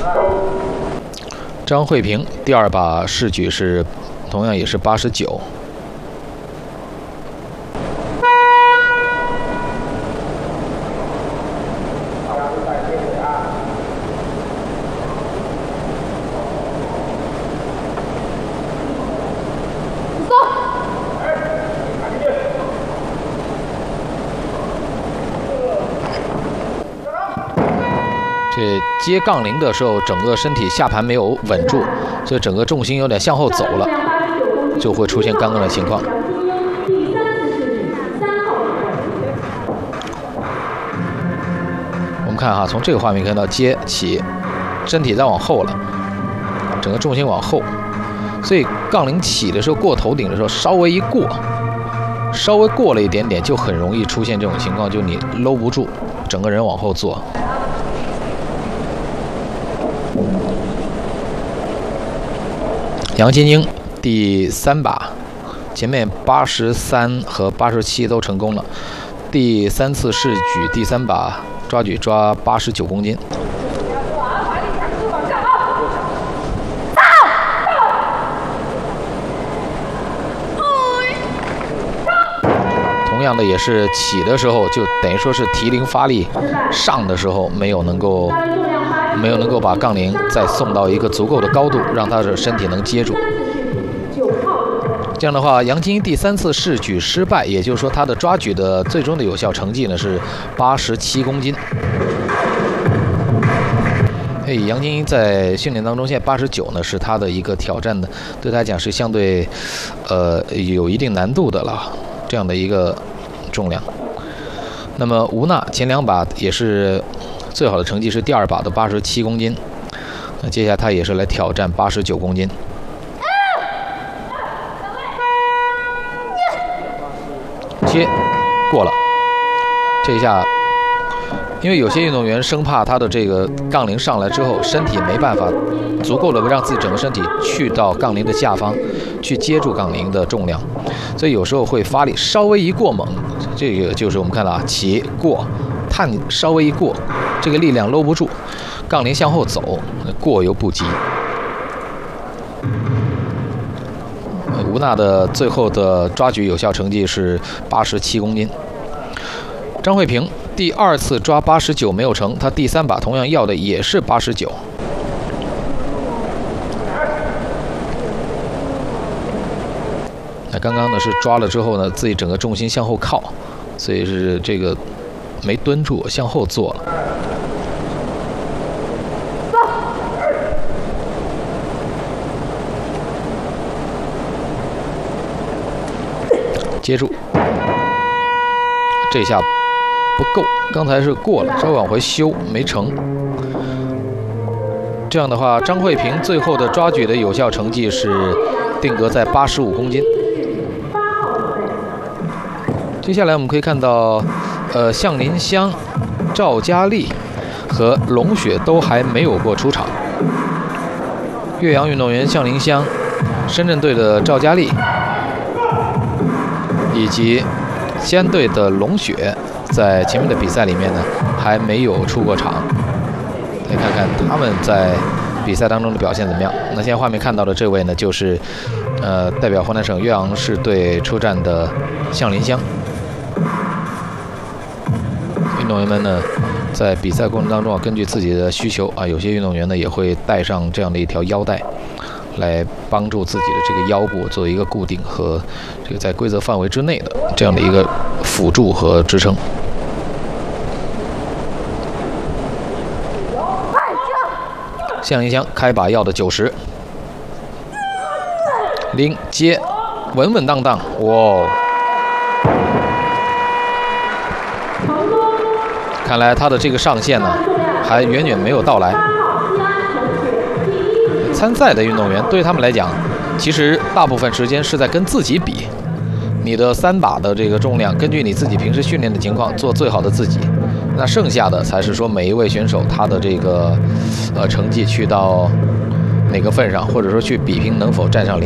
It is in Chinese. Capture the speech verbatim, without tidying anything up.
张慧萍第二把试举是同样也是八十九。这接杠铃的时候，整个身体下盘没有稳住，所以整个重心有点向后走了，就会出现刚刚的情况。我们看哈，从这个画面看到接起，身体在往后了，整个重心往后，所以杠铃起的时候过头顶的时候，稍微一过，稍微过了一点点，就很容易出现这种情况，就你搂不住，整个人往后坐。杨晶晶第三把，前面八十三和八十七都成功了，第三次试举第三把抓举抓八十九公斤。同样的也是起的时候，就等于说是提铃发力，上的时候没有能够。没有能够把杠铃再送到一个足够的高度，让他的身体能接住。这样的话，杨晶晶第三次试举失败，也就是说他的抓举的最终的有效成绩呢是八十七公斤。哎，杨晶晶在训练当中，现在八十九呢是他的一个挑战的，对他来讲是相对呃有一定难度的了，这样的一个重量。那么吴娜前两把也是。最好的成绩是第二把的八十七公斤，那接下来他也是来挑战八十九公斤。接过了，这一下，因为有些运动员生怕他的这个杠铃上来之后，身体没办法足够的让自己整个身体去到杠铃的下方，去接住杠铃的重量，所以有时候会发力稍微一过猛，这个就是我们看到啊，起过。探稍微一过，这个力量搂不住，杠铃向后走，过犹不及。吴娜的最后的抓举有效成绩是八十七公斤。张慧萍第二次抓八十九没有成，她第三把同样要的也是八十九。那刚刚呢是抓了之后呢，自己整个重心向后靠，所以是这个。没蹲住，向后坐了。接住，这下不够，刚才是过了，稍微往回修没成。这样的话，张慧萍最后的抓举的有效成绩是定格在八十五公斤。接下来我们可以看到。呃，向林香、赵佳丽和龙雪都还没有过出场。岳阳运动员向林香、深圳队的赵佳丽以及西安队的龙雪，在前面的比赛里面呢还没有出过场。来看看他们在比赛当中的表现怎么样。那现在画面看到的这位呢，就是呃代表湖南省岳阳市队出战的向林香。运动员们呢，在比赛过程当中啊，根据自己的需求啊，有些运动员呢也会带上这样的一条腰带，来帮助自己的这个腰部做一个固定和这个在规则范围之内的这样的一个辅助和支撑。向林香开把要的九十，拎接，稳稳当当，哇！看来他的这个上限呢，还远远没有到来。参赛的运动员对他们来讲，其实大部分时间是在跟自己比。你的三把的这个重量，根据你自己平时训练的情况做最好的自己。那剩下的才是说每一位选手他的这个呃成绩去到哪个份上，或者说去比拼能否站上领。